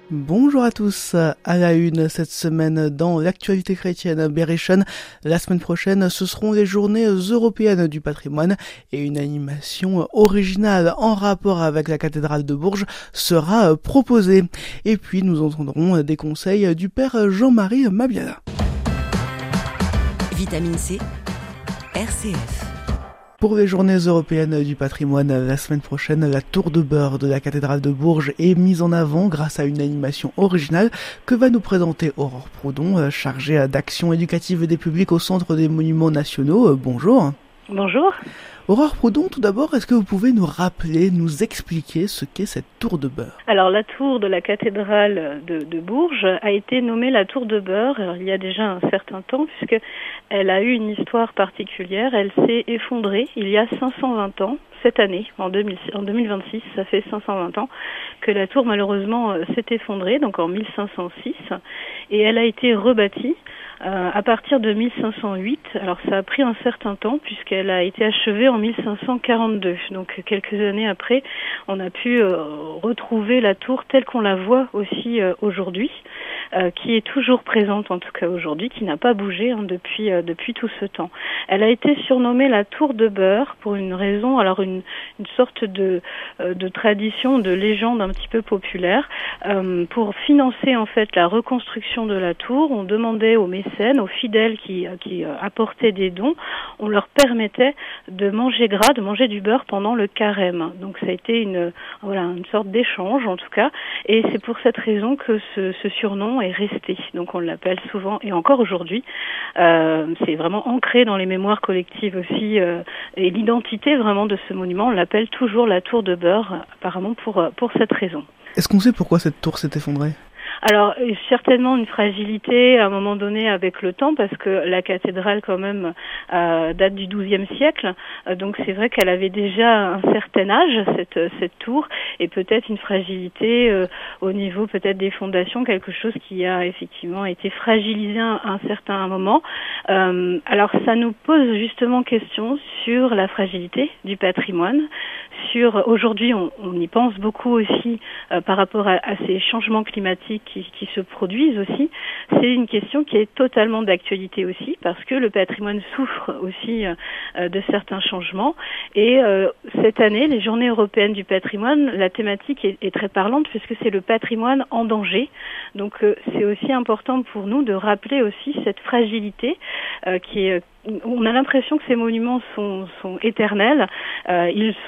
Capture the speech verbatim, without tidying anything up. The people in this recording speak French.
Bonjour à tous, à la une cette semaine dans l'actualité chrétienne Bereshon. La semaine prochaine, ce seront les journées européennes du patrimoine et une animation originale en rapport avec la cathédrale de Bourges sera proposée. Et puis nous entendrons des conseils du père Jean-Marie Mabiala. Vitamine C, R C F. Pour les journées européennes du patrimoine, la semaine prochaine, la tour de beurre de la cathédrale de Bourges est mise en avant grâce à une animation originale que va nous présenter Aurore Proudhon, chargée d'action éducative des publics au Centre des Monuments Nationaux. Bonjour. Bonjour. Aurore Proudhon, tout d'abord, est-ce que vous pouvez nous rappeler, nous expliquer ce qu'est cette tour de beurre ? Alors, la tour de la cathédrale de, de Bourges a été nommée la tour de beurre alors, il y a déjà un certain temps, puisqu'elle a eu une histoire particulière. Elle s'est effondrée il y a cinq cent vingt ans. Cette année, en, deux mille, en deux mille vingt-six, ça fait cinq cent vingt ans que la tour malheureusement euh, s'est effondrée, donc en mille cinq cent six, et elle a été rebâtie euh, à partir de mille cinq cent huit. Alors ça a pris un certain temps puisqu'elle a été achevée en mille cinq cent quarante-deux. Donc quelques années après, on a pu euh, retrouver la tour telle qu'on la voit aussi euh, aujourd'hui, euh, qui est toujours présente en tout cas aujourd'hui, qui n'a pas bougé hein, depuis euh, depuis tout ce temps. Elle a été surnommée la tour de beurre pour une raison, alors une Une, une sorte de, euh, de tradition, de légende un petit peu populaire. Euh, pour financer en fait la reconstruction de la tour, on demandait aux mécènes, aux fidèles qui, qui euh, apportaient des dons, on leur permettait de manger gras, de manger du beurre pendant le carême. Donc ça a été une, voilà, une sorte d'échange en tout cas, et c'est pour cette raison que ce, ce surnom est resté. Donc on l'appelle souvent, et encore aujourd'hui, euh, c'est vraiment ancré dans les mémoires collectives aussi, euh, et l'identité vraiment de ce monument, on l'appelle toujours la tour de beurre, apparemment pour, pour cette raison. Est-ce qu'on sait pourquoi cette tour s'est effondrée ? Alors, certainement une fragilité à un moment donné avec le temps, parce que la cathédrale, quand même, euh, date du douzième siècle. Euh, donc, c'est vrai qu'elle avait déjà un certain âge, cette, cette tour, et peut-être une fragilité euh, au niveau peut-être des fondations, quelque chose qui a effectivement été fragilisé à un certain moment. Euh, alors, ça nous pose justement question sur la fragilité du patrimoine. Sur aujourd'hui, on, on y pense beaucoup aussi euh, par rapport à, à ces changements climatiques Qui, qui se produisent aussi. C'est une question qui est totalement d'actualité aussi, parce que le patrimoine souffre aussi euh, de certains changements. Et euh, cette année, les Journées européennes du patrimoine, la thématique est, est très parlante, puisque c'est le patrimoine en danger. Donc euh, c'est aussi important pour nous de rappeler aussi cette fragilité euh, qui est. On a l'impression que ces monuments sont, sont éternels. Euh, ils sont